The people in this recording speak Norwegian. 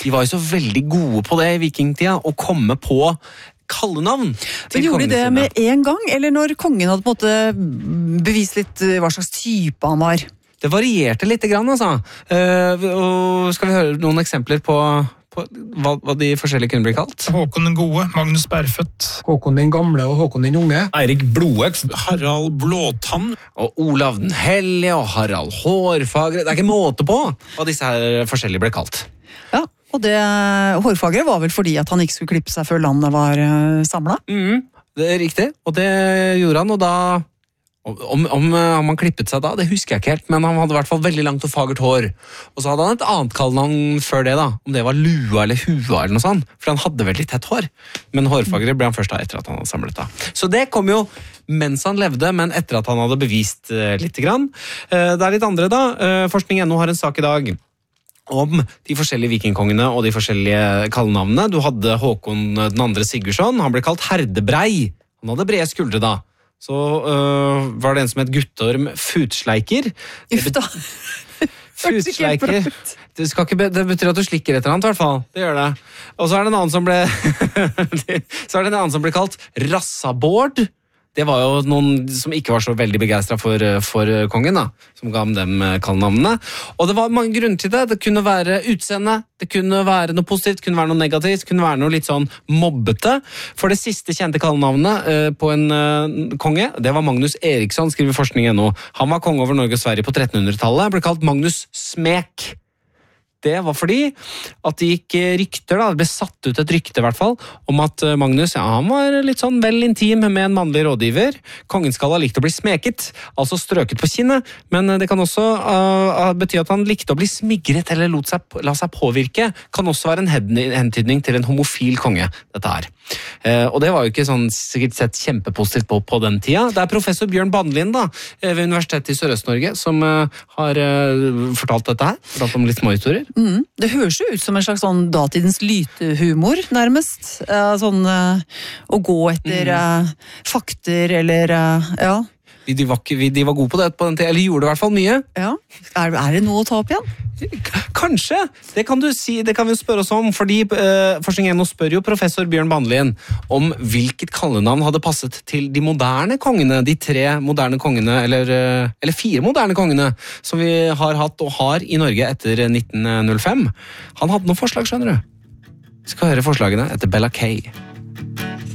De var jo så veldig gode på det i vikingtida, å komme på kallenavn. Men gjorde de det med en gang, eller når kongen hadde på en måte bevist litt hva slags type han var? Det varierte litt grann, altså. Og skal vi høre noen eksempler på hva de forskjellige kunne bli kalt? Håkon den gode, Magnus Bergfødt, Håkon den gamle og Håkon den unge. Eirik Blodøks, Harald Blåtann, Og Olav den hellige og Harald Hårfagre. Det ikke måte på hva disse her forskjellige ble kalt. Ja, og det hårfagre var vel fordi at han ikke skulle klippe seg før landet var samlet? Det riktig, og det gjorde han, og da om han klippet seg da, det husker jeg ikke helt, men han hadde i hvert fall veldig langt og fagert hår. Og så hadde han et annet kallenavn før det da, om det var lua eller hua eller noe sånt, for han hadde veldig tett hår. Men hårfagre ble han først da etter at han hadde samlet da. Så det kom jo mens han levde, men etter at han hadde bevist litt grann. Det litt andre da. Forskning.no har en sak i dag om de forskjellige vikingkongene og de forskjellige kallenavnene. Du hadde Håkon den andre Sigurdsson, han ble kalt Herdebrei. Han hadde brede skuldre da. Så var det en som het Guttorm Futsleiker. Ufta. Futsleiker. Det betyr at du slikker etter han, i hvert fall. Det gjør det. Og så det en annen som ble så det en annen som ble kalt Rassabord. Det var jo noen som ikke var så veldig begeistret for kongen da, som ga dem kallenavnene. Og det var mange grunner til det. Det kunne være utseende, det kunne være noe positivt, det kunne være noe negativt, det kunne være noe litt sånn mobbete. For det siste kjente kallenavnet på en konge, det var Magnus Eriksson, skriver Forskning.no. Han var konge over Norge og Sverige på 1300-tallet, ble kalt Magnus Smek. Det var fordi at det gikk rykter, da, det ble satt ut et rykte i hvert fall, om at Magnus, ja, han var litt sånn vel intim med en mannlig rådgiver. Kongen skal ha likt å bli smeket, altså strøket på kinnet, men det kan også bety at han likte å bli smigret eller la seg påvirke, kan også være en hentydning til en homofil konge, dette her. Og det var jo ikke sånn sikkert sett kjempepositivt på den tida. Det professor Bjørn Bandlin da, ved Universitetet i Sørøst-Norge som har fortalt dette her, fortalt om litt små historier. Det høres jo ut som en slags sånn datidens lytehumor, nærmest. Sånn å gå etter fakter, eller ja. De var gode på det på den tiden, eller gjorde i hvert fall mye. Ja. Er det noe å ta opp igjen? Kanskje, det kan du si, det kan vi spørre oss om, fordi Forskning.no spør jo professor Bjørn Bandlin om hvilket kallenavn hadde passet til de moderne kongene, de 3 moderne kongene, eller 4 moderne kongene, som vi har hatt og har i Norge etter 1905. Han hadde noen forslag, skjønner du. Vi skal høre forslagene etter Bella Kay.